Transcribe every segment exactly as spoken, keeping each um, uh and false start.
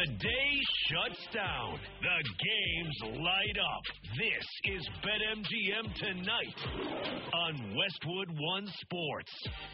The day shuts down. The games light up. This is BetMGM Tonight on Westwood One Sports.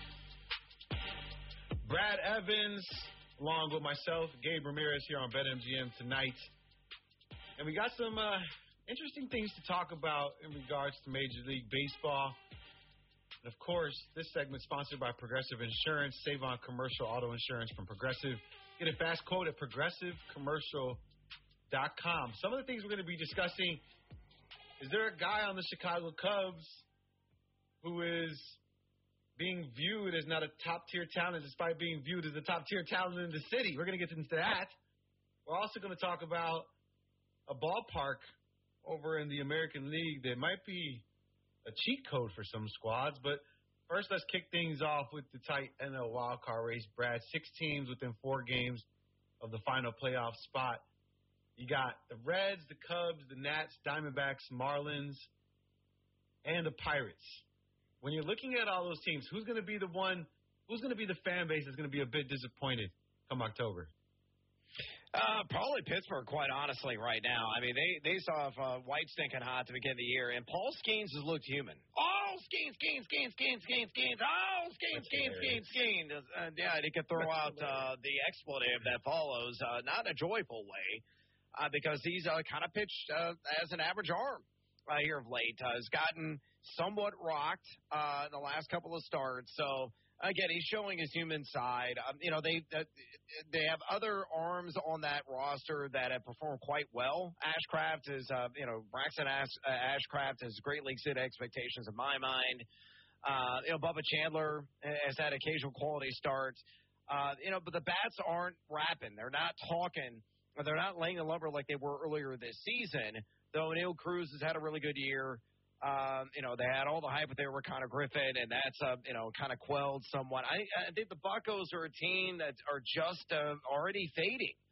Brad Evans, along with myself, Gabe Ramirez here on BetMGM Tonight. And we got some uh, interesting things to talk about in regards to Major League Baseball. And of course, this segment is sponsored by Progressive Insurance. Save on commercial auto insurance from Progressive. Get a fast quote at progressive commercial dot com. Some of the things we're going to be discussing, is there a guy on the Chicago Cubs who is being viewed as not a top-tier talent despite being viewed as a top-tier talent in the city? We're going to get into that. We're also going to talk about a ballpark over in the American League that might be a cheat code for some squads. But first, let's kick things off with the tight N L wildcard race. Brad, six teams within four games of the final playoff spot. You got the Reds, the Cubs, the Nats, Diamondbacks, Marlins, and the Pirates. When you're looking at all those teams, who's going to be the one, who's going to be the fan base that's going to be a bit disappointed come October? Uh, probably Pittsburgh, quite honestly, right now. I mean, they, they saw uh, White stinking hot to begin the year, and Paul Skeens has looked human. Oh, Skeens, Skeens, Skeens, Skeens, Skeens, Skeens. Oh, Skeens, Skeens, Skeens, Skeens. Uh, yeah, he could throw out uh, the expletive that follows, uh, not in a joyful way, uh, because he's uh, kind of pitched uh, as an average arm uh, here of late. Uh, has gotten somewhat rocked uh, in the last couple of starts, so... Again, he's showing his human side. Um, you know, they uh, they have other arms on that roster that have performed quite well. Ashcraft is, uh, you know, Braxton Ash, uh, Ashcraft has greatly exceeded expectations in my mind. Uh, you know, Bubba Chandler has had occasional quality starts. Uh, you know, but the bats aren't rapping. They're not talking. They're not laying the lumber like they were earlier this season, though Neil Cruz has had a really good year. Um, you know, they had all the hype there with Connor Griffin, and that's, uh, you know, kind of quelled somewhat. I, I think the Buccos are a team that are just uh, already fading.